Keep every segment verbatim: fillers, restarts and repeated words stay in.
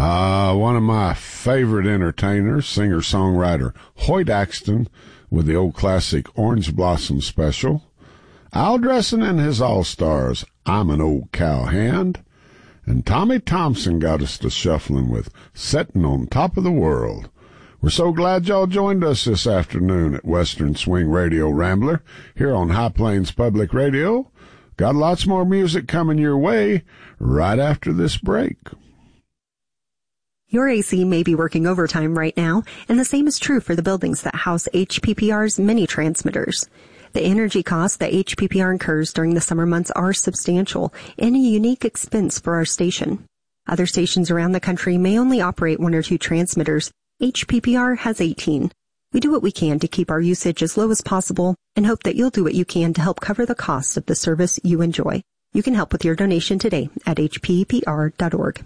Uh, one of my favorite entertainers, singer-songwriter Hoyt Axton, with the old classic Orange Blossom Special. Al Dresson and his All-Stars, I'm an Old Cowhand. And Tommy Thompson got us to shuffling with Settin' on Top of the World. We're so glad y'all joined us this afternoon at Western Swing Radio Rambler here on High Plains Public Radio. Got lots more music coming your way right after this break. Your A C may be working overtime right now, and the same is true for the buildings that house H P P R's mini transmitters. The energy costs that H P P R incurs during the summer months are substantial and a unique expense for our station. Other stations around the country may only operate one or two transmitters. H P P R has eighteen. We do what we can to keep our usage as low as possible and hope that you'll do what you can to help cover the cost of the service you enjoy. You can help with your donation today at H P P R dot org.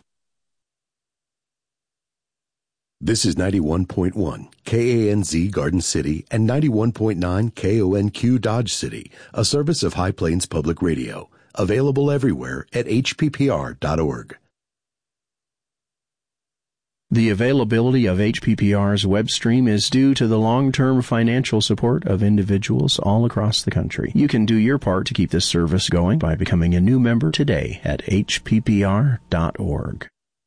This is ninety-one point one K A N Z Garden City and ninety-one point nine K O N Q Dodge City, a service of High Plains Public Radio. Available everywhere at H P P R dot org. The availability of H P P R's web stream is due to the long-term financial support of individuals all across the country. You can do your part to keep this service going by becoming a new member today at H P P R dot org.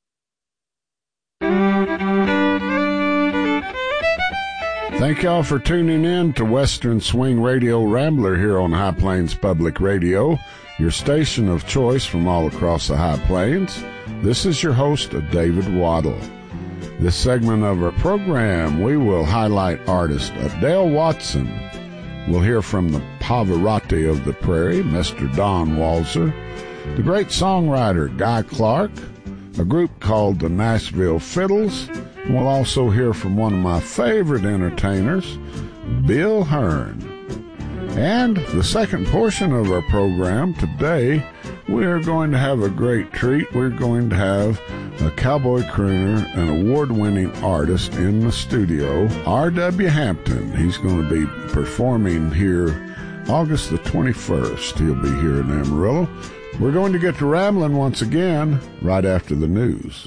Thank y'all for tuning in to Western Swing Radio Rambler here on High Plains Public Radio, your station of choice from all across the High Plains. This is your host, David Waddle. This segment of our program, we will highlight artist Adele Watson. We'll hear from the Pavarotti of the Prairie, Mister Don Walzer, the great songwriter Guy Clark, a group called the Nashville Fiddles. We'll also hear from one of my favorite entertainers, Bill Hearn. And the second portion of our program today, we're going to have a great treat. We're going to have a cowboy crooner and award-winning artist in the studio, R W Hampton. He's going to be performing here August the twenty-first. He'll be here in Amarillo. We're going to get to rambling once again right after the news.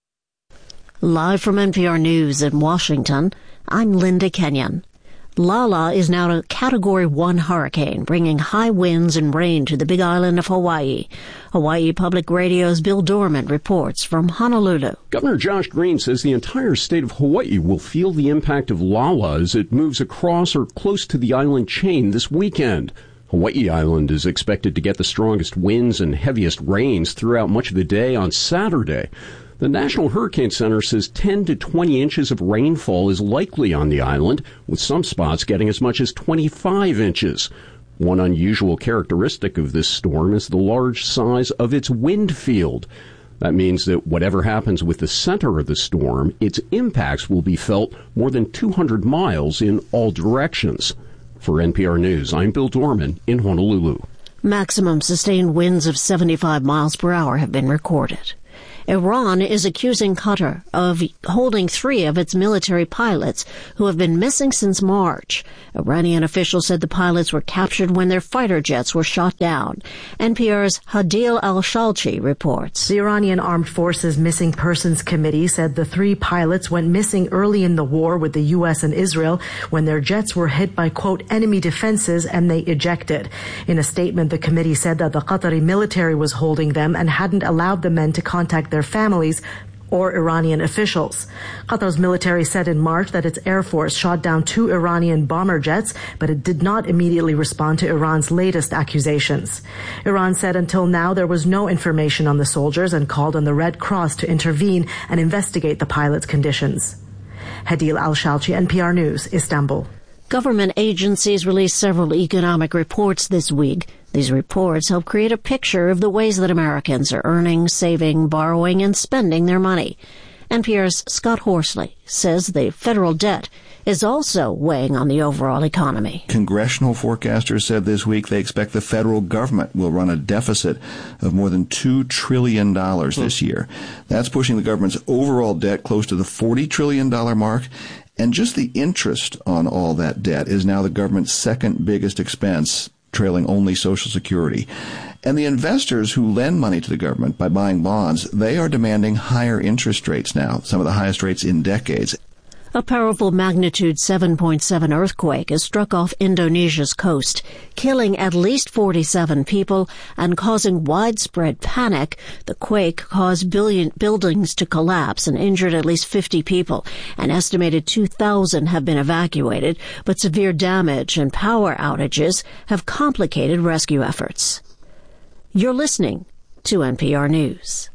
Live from N P R News in Washington, I'm Linda Kenyon. Lala is now a Category one hurricane, bringing high winds and rain to the Big Island of Hawaii. Hawaii Public Radio's Bill Dorman reports from Honolulu. Governor Josh Green says the entire state of Hawaii will feel the impact of Lala as it moves across or close to the island chain this weekend. Hawaii Island is expected to get the strongest winds and heaviest rains throughout much of the day on Saturday. The National Hurricane Center says ten to twenty inches of rainfall is likely on the island, with some spots getting as much as twenty-five inches. One unusual characteristic of this storm is the large size of its wind field. That means that whatever happens with the center of the storm, its impacts will be felt more than two hundred miles in all directions. For N P R News, I'm Bill Dorman in Honolulu. Maximum sustained winds of seventy-five miles per hour have been recorded. Iran is accusing Qatar of holding three of its military pilots who have been missing since March. Iranian officials said the pilots were captured when their fighter jets were shot down. N P R's Hadil Al-Shalchi reports. The Iranian Armed Forces Missing Persons Committee said the three pilots went missing early in the war with the U S and Israel when their jets were hit by, quote, enemy defenses and they ejected. In a statement, the committee said that the Qatari military was holding them and hadn't allowed the men to contact their families or Iranian officials. Qatar's military said in March that its air force shot down two Iranian bomber jets, but it did not immediately respond to Iran's latest accusations. Iran said until now there was no information on the soldiers and called on the Red Cross to intervene and investigate the pilots' conditions. Hadil Al-Shalchi, N P R News, Istanbul. Government agencies released several economic reports this week. These reports help create a picture of the ways that Americans are earning, saving, borrowing, and spending their money. N P R's Scott Horsley says the federal debt is also weighing on the overall economy. Congressional forecasters said this week they expect the federal government will run a deficit of more than two trillion dollars this year. That's pushing the government's overall debt close to the forty trillion dollars mark. And just the interest on all that debt is now the government's second biggest expense, trailing only Social Security. And the investors who lend money to the government by buying bonds, they are demanding higher interest rates now, some of the highest rates in decades. A powerful magnitude seven point seven earthquake has struck off Indonesia's coast, killing at least forty-seven people and causing widespread panic. The quake caused billion buildings to collapse and injured at least fifty people. An estimated two thousand have been evacuated, but severe damage and power outages have complicated rescue efforts. You're listening to N P R News.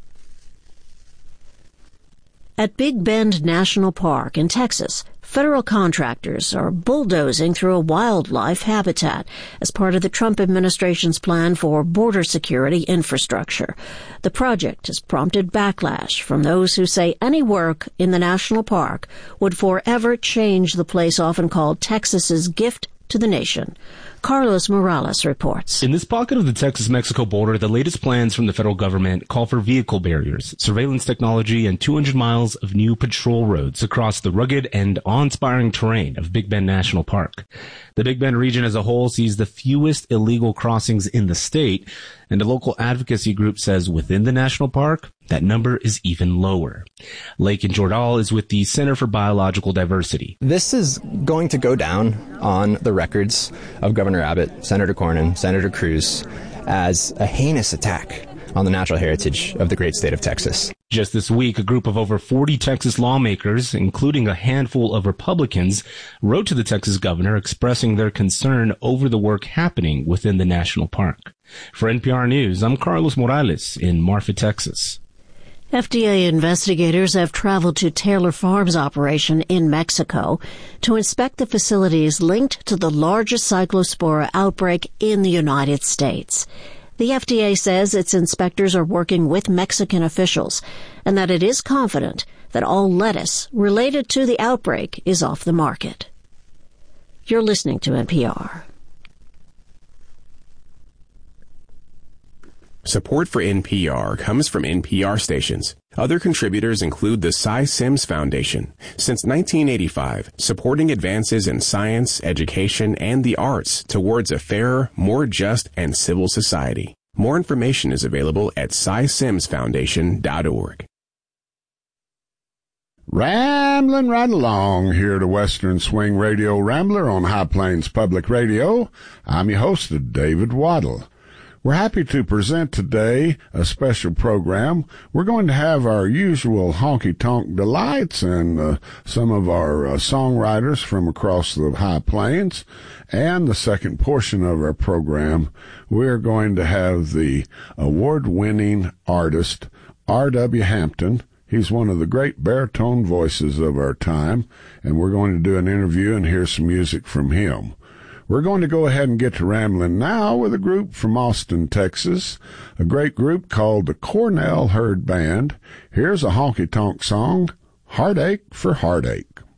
At Big Bend National Park in Texas, federal contractors are bulldozing through a wildlife habitat as part of the Trump administration's plan for border security infrastructure. The project has prompted backlash from those who say any work in the national park would forever change the place often called Texas's gift to the nation. Carlos Morales reports. In this pocket of the Texas-Mexico border, the latest plans from the federal government call for vehicle barriers, surveillance technology, and two hundred miles of new patrol roads across the rugged and awe-inspiring terrain of Big Bend National Park. The Big Bend region as a whole sees the fewest illegal crossings in the state, and a local advocacy group says within the national park, that number is even lower. Lakin Jordal is with the Center for Biological Diversity. This is going to go down on the records of Governor Abbott, Senator Cornyn, Senator Cruz as a heinous attack on the natural heritage of the great state of Texas. Just this week, a group of over forty Texas lawmakers, including a handful of Republicans, wrote to the Texas governor expressing their concern over the work happening within the national park. For N P R News, I'm Carlos Morales in Marfa, Texas. F D A investigators have traveled to Taylor Farms operation in Mexico to inspect the facilities linked to the largest cyclospora outbreak in the United States. The F D A says its inspectors are working with Mexican officials and that it is confident that all lettuce related to the outbreak is off the market. You're listening to N P R. Support for N P R comes from N P R stations. Other contributors include the Cy Sims Foundation. Since nineteen eighty-five, supporting advances in science, education, and the arts towards a fairer, more just, and civil society. More information is available at cy sims foundation dot org. Rambling right along here to Western Swing Radio Rambler on High Plains Public Radio. I'm your host, David Waddle. We're happy to present today a special program. We're going to have our usual honky-tonk delights and uh, some of our uh, songwriters from across the High Plains. And the second portion of our program, we're going to have the award-winning artist R W Hampton. He's one of the great baritone voices of our time, and we're going to do an interview and hear some music from him. We're going to go ahead and get to rambling now with a group from Austin, Texas, a great group called the Cornell Herd Band. Here's a honky-tonk song, Heartache for Heartache.